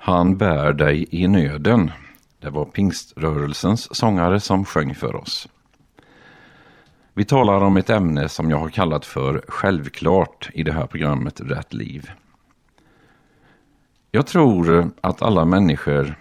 Han bär dig i nöden. Det var pingströrelsens sångare som sjöng för oss. Vi talar om ett ämne som jag har kallat för självklart i det här programmet Rätt liv. Jag tror att alla människor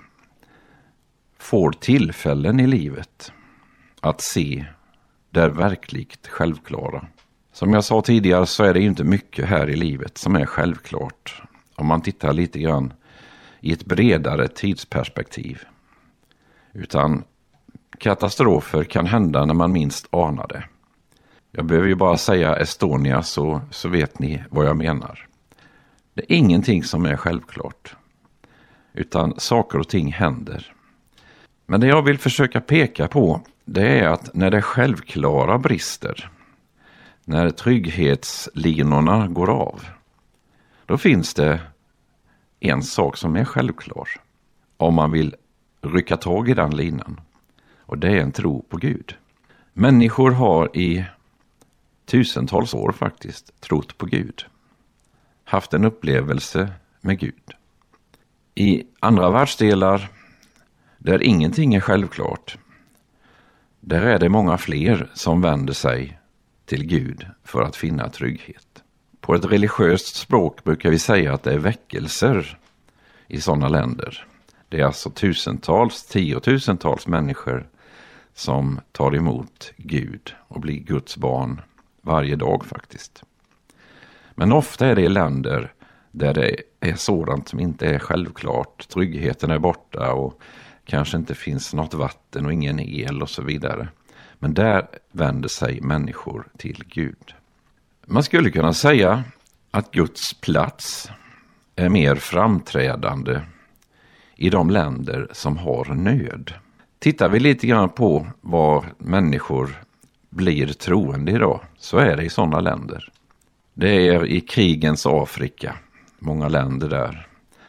får tillfällen i livet att se det verkligt självklara. Som jag sa tidigare så är det inte mycket här i livet som är självklart. Om man tittar lite grann i ett bredare tidsperspektiv. Utan katastrofer kan hända när man minst anar det. Jag behöver ju bara säga Estonia så vet ni vad jag menar. Det är ingenting som är självklart. Utan saker och ting händer. Men det jag vill försöka peka på, det är att när det självklara brister, när trygghetslinorna går av, då finns det en sak som är självklar. Om man vill rycka tag i den linan. Och det är en tro på Gud. Människor har i tusentals år faktiskt trott på Gud. Haft en upplevelse med Gud. I andra världsdelar där ingenting är självklart, där är det många fler som vänder sig till Gud för att finna trygghet. På ett religiöst språk brukar vi säga att det är väckelser i sådana länder. Det är alltså tusentals, tiotusentals människor som tar emot Gud och blir Guds barn varje dag faktiskt. Men ofta är det länder där det är sådant som inte är självklart. Tryggheten är borta och kanske inte finns något vatten och ingen el och så vidare. Men där vänder sig människor till Gud. Man skulle kunna säga att Guds plats är mer framträdande i de länder som har nöd. Tittar vi lite grann på var människor blir troende idag, så är det i sådana länder. Det är i krigens Afrika, många länder där.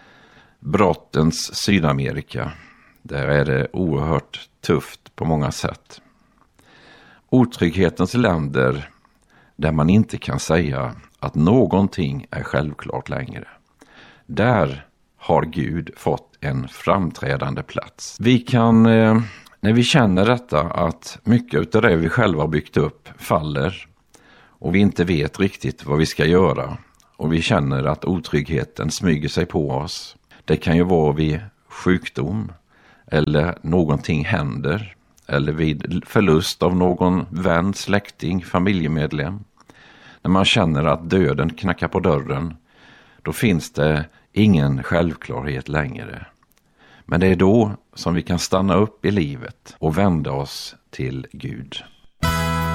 Brottens Sydamerika, där är det oerhört tufft på många sätt. Otrygghetens länder där man inte kan säga att någonting är självklart längre. Där har Gud fått en framträdande plats. Vi kan, när vi känner detta, att mycket av det vi själva byggt upp faller och vi inte vet riktigt vad vi ska göra och vi känner att otryggheten smyger sig på oss. Det kan ju vara vid sjukdom eller någonting händer eller vid förlust av någon vän, släkting, familjemedlem. När man känner att döden knackar på dörren, då finns det ingen självklarhet längre. Men det är då som vi kan stanna upp i livet och vända oss till Gud.